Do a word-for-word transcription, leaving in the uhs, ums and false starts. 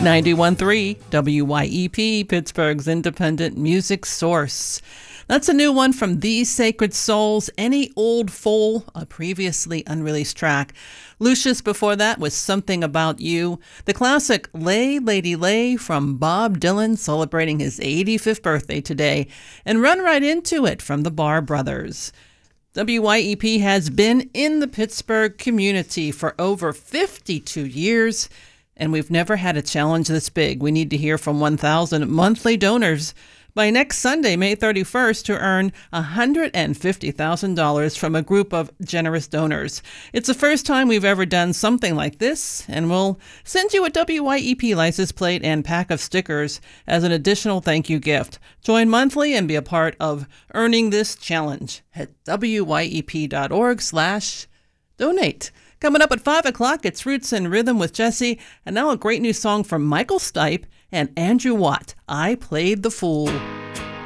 ninety-one point three W Y E P, Pittsburgh's independent music source. That's a new one from These Sacred Souls, Any Old Fool, a previously unreleased track. Lucius before that was Something About You. The classic Lay Lady Lay from Bob Dylan, celebrating his eighty-fifth birthday today. And Run Right Into It from the Barr Brothers. W Y E P has been in the Pittsburgh community for over fifty-two years, and we've never had a challenge this big. We need to hear from one thousand monthly donors by next Sunday, May thirty-first, to earn one hundred fifty thousand dollars from a group of generous donors. It's the first time we've ever done something like this, and we'll send you a W Y E P license plate and pack of stickers as an additional thank you gift. Join monthly and be a part of earning this challenge at W Y E P dot org slash donate. Coming up at five o'clock, it's Roots and Rhythm with Jesse, and now a great new song from Michael Stipe and Andrew Watt, I Played the Fool.